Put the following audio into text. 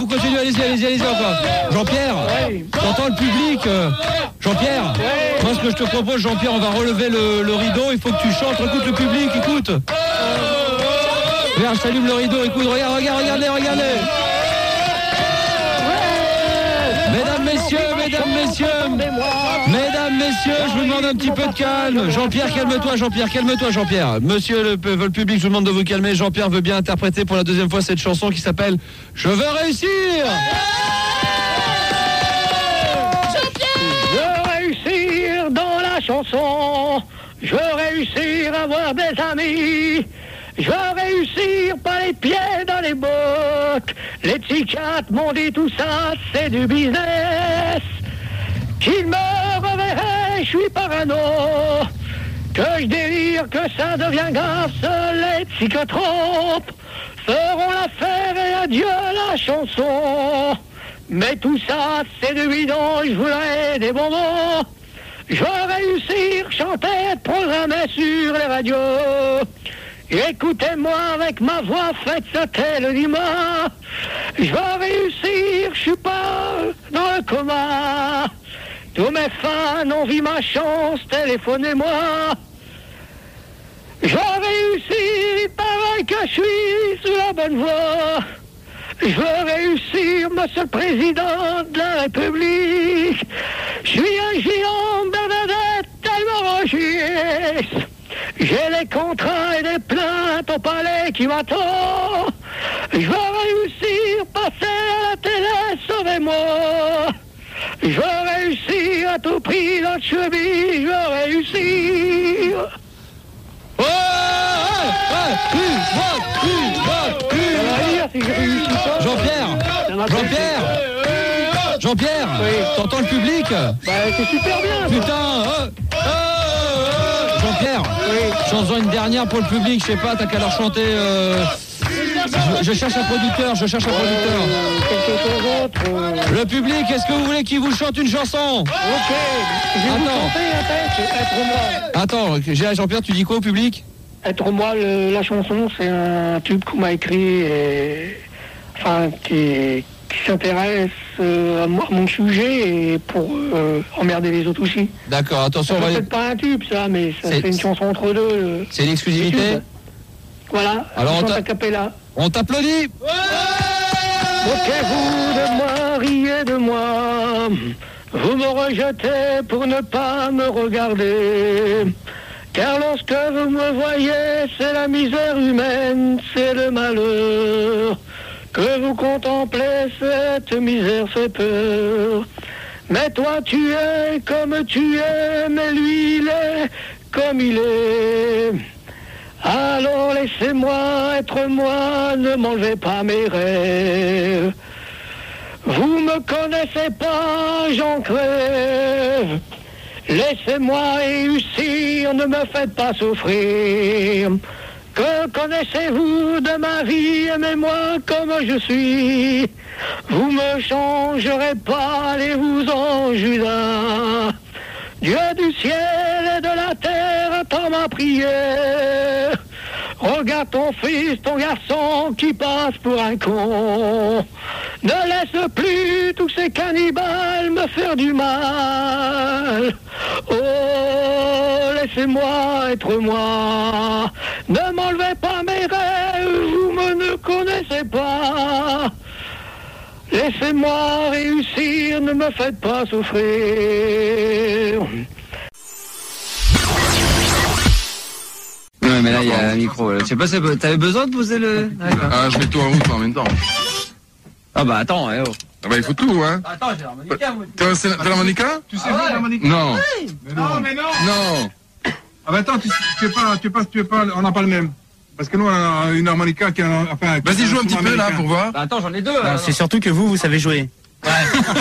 vous continuez, allez-y encore. Jean-Pierre, t'entends le public Jean-Pierre, moi ce que je te propose, Jean-Pierre, on va relever le rideau, il faut que tu chantes, écoute le public, écoute. Regarde, je t'allume le rideau, écoute, regardez. Mesdames, messieurs, je vous demande un petit peu de calme. Jean-Pierre, calme-toi, Jean-Pierre. Monsieur le public, je vous demande de vous calmer. Jean-Pierre veut bien interpréter pour la deuxième fois cette chanson qui s'appelle « Je veux réussir ». Je veux réussir dans la chanson. Je veux réussir à avoir des amis. Je veux réussir pas les pieds dans les bottes. Les psychiatres m'ont dit tout ça, c'est du business. Qu'ils me reverraient, je suis parano. Que je délire, que ça devient grave, seuls les psychotropes feront l'affaire et adieu la chanson. Mais tout ça, c'est du bidon, je voudrais des bonbons. Je veux réussir, chanter, être programmé sur les radios. Écoutez-moi avec ma voix, faites sauter le dimanche. Je veux réussir, je suis pas dans le coma. Tous mes fans ont vu ma chance, téléphonez-moi. Je veux réussir, il paraît que je suis sur la bonne voie. Je veux réussir, monsieur le président de la République. Je suis un géant, Bernadette, tellement registre. J'ai les contrats et des plaintes au palais qui m'attendent. Je veux réussir, passer à la télé, sauvez-moi. Je veux réussir à tout prix dans le cheville, je veux réussir. Jean-Pierre, t'entends le public? C'est super bien. Putain, Jean-Pierre, chante-en une dernière pour le public, je sais pas, t'as qu'à leur chanter. Je cherche un producteur. Quelque chose d'autre. Le public, est-ce que vous voulez qu'il vous chante une chanson? Ok, je vais vous chanter un texte, Être moi. Attends, Jean-Pierre, tu dis quoi au public? Être moi, la chanson, c'est un tube qu'on m'a écrit et qui s'intéresse à mon sujet et pour emmerder les autres aussi. D'accord, attention. C'est peut-être pas un tube ça, mais c'est une chanson entre deux. C'est l'exclusivité. Voilà, alors on cappella. On t'applaudit. Moquez-vous de moi, riez de moi. Vous me rejetez pour ne pas me regarder. Car lorsque vous me voyez, c'est la misère humaine, c'est le malheur. Que vous contemplez, cette misère fait peur. Mais toi tu es comme tu es, mais lui il est comme il est. Alors laissez-moi être moi, ne m'enlevez pas mes rêves. Vous me connaissez pas, j'en crève. Laissez-moi réussir, ne me faites pas souffrir. Que connaissez-vous de ma vie? Aimez-moi comme je suis. Vous me changerez pas, allez-vous-en, Judas. Dieu du ciel et de la terre, attends ma prière. Regarde ton fils, ton garçon qui passe pour un con. Ne laisse plus tous ces cannibales me faire du mal. Oh, laissez-moi être moi. Ne m'enlevez pas mes rêves, vous ne connaissez pas. Laissez-moi réussir, ne me faites pas souffrir. Ouais, mais là, il y a un micro. Je sais pas, t'avais besoin de poser le... Ah, je mets tout en route en même temps. Ah bah attends, Ah bah il faut tout, hein. Attends, j'ai l'harmonica, moi. T'as l'harmonica? Tu sais jouer l'harmonica? Non. Non, mais non. Non. Ah bah attends, tu es pas, on n'a pas le même. Parce que nous, on a une harmonica qui a... Enfin, vas-y, joue un petit peu là pour voir. Bah attends, j'en ai deux. C'est surtout que vous savez jouer. Ouais.